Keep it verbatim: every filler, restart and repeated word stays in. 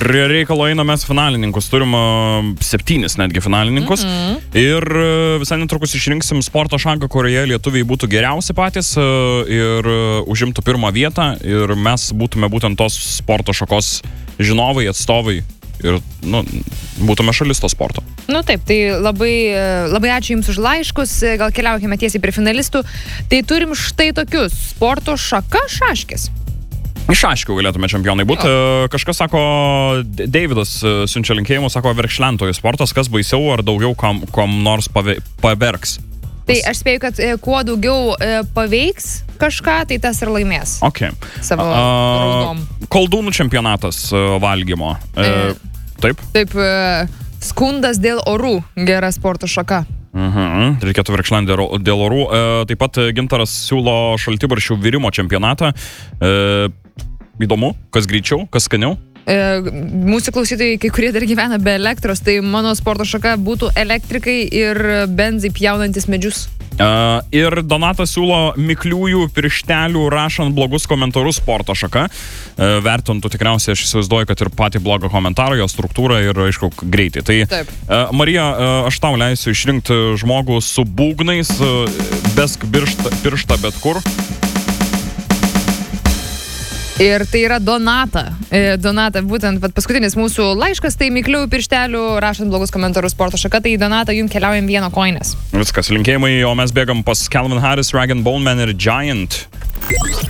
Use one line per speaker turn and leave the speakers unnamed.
Prie reikalo eina mes finalininkus, turim septynis netgi finalininkus mm-hmm. ir visai netrukus išrinksim sporto šaką, kurioje lietuviai būtų geriausi patys ir užimtų pirmą vietą ir mes būtume būtent tos sporto šakos žinovai, atstovai ir, nu, būtume šalis to sporto.
Nu taip, tai labai, labai ačiū Jums už laiškus, gal keliaukime tiesiai prie finalistų. Tai turim štai tokius, sporto šaka šaškės.
Šaškių galėtume čempionai būti. Kažkas sako, Davidas siunčia linkėjimus, sako, verkšlentojų sportas, kas baisiau ar daugiau kam, kam nors pave, paverks.
Tai aš spėju, kad e, kuo daugiau e, paveiks kažką, tai tas ir laimės.
Ok.
Savo raudom.
Koldūnų čempionatas valgymo. E, e, taip?
Taip, e, skundas dėl orų, gera sporto šaka.
Mhm, reikėtų verkšlenti dėl orų. E, taip pat Gintaras siūlo šaltibarščių virimo čempionatą. E, įdomu, kas greičiau, kas skaniau.
E, mūsų klausytojai, kai kurie dar gyvena be elektros, tai mano sporto šaka būtų elektrikai ir benzai pjaunantis medžius.
Uh, ir Donatas siūlo mikliųjų pirštelių rašant blogus komentarus sporto šaka. Uh, vertintų tikriausiai, aš įsivaizduoju, kad ir patį blogą komentarą, jo struktūrą ir, aišku, greitį. Tai, uh, Marija, uh, aš tau leisiu išrinkti žmogų su būgnais, uh, besk pirštą, pirštą bet kur.
Ir tai yra Donata. Donata, būtent paskutinis mūsų laiškas, tai mikliųjų pirštelių rašant blogus komentarus sporto šaka. Tai Donata, jums keliaujam vieno koinės.
Viskas, linkėjimai, o mes bėgam pas Calvin Harris, Rag and Bone Man ir Giant.